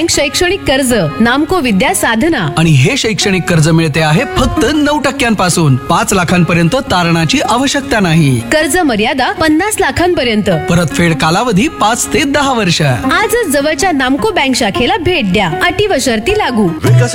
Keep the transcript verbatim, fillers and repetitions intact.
Bank शैक्षणिक कर्ज, नामको विद्या साधना. आणि हे शैक्षणिक कर्ज मिळते आहे फक्त नऊ टक्क्यांपासून. पाच लाखांपर्यंत तारणाची आवश्यकता नाही. कर्ज मर्यादा पन्नास लाखांपर्यंत. परतफेड कालावधी पाच ते दहा वर्ष. आजच जवळच्या नामको बँक शाखेला भेट द्या. अटी व शर्ती लागू.